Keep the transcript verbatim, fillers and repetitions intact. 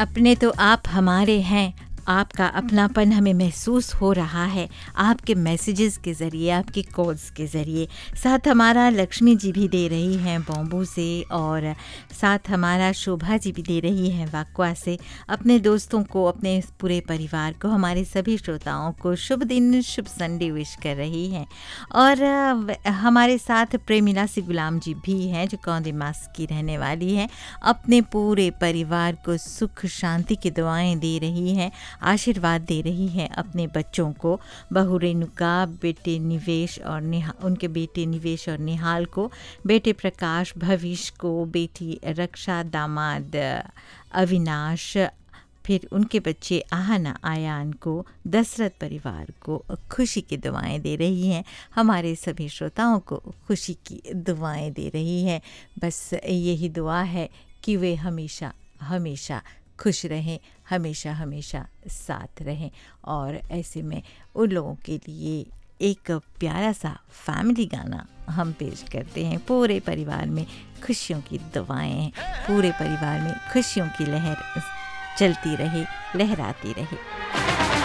अपने तो आप हमारे हैं, आपका अपनापन हमें महसूस हो रहा है आपके मैसेजेस के ज़रिए, आपके कॉल्स के ज़रिए। साथ हमारा लक्ष्मी जी भी दे रही हैं बॉम्बू से, और साथ हमारा शोभा जी भी दे रही हैं वाकवा से। अपने दोस्तों को, अपने पूरे परिवार को, हमारे सभी श्रोताओं को शुभ दिन, शुभ संडे विश कर रही हैं। और हमारे साथ प्रेमिला से गुलाम जी भी हैं जो कौंदे मास की रहने वाली हैं। अपने पूरे परिवार को सुख शांति की दुआएं दे रही हैं, आशीर्वाद दे रही हैं अपने बच्चों को, बहू रेणुका, बेटे निवेश और निहा उनके बेटे निवेश और निहाल को, बेटे प्रकाश भविष्य को, बेटी रक्षा, दामाद अविनाश, फिर उनके बच्चे आहना आयान को, दशरथ परिवार को खुशी की दुआएं दे रही हैं। हमारे सभी श्रोताओं को खुशी की दुआएं दे रही हैं। बस यही दुआ है कि वे हमेशा हमेशा खुश रहें, हमेशा हमेशा साथ रहें। और ऐसे में उन लोगों के लिए एक प्यारा सा फैमिली गाना हम पेश करते हैं। पूरे परिवार में खुशियों की दुआएं हैं, पूरे परिवार में खुशियों की लहर चलती रहे, लहराती रहे।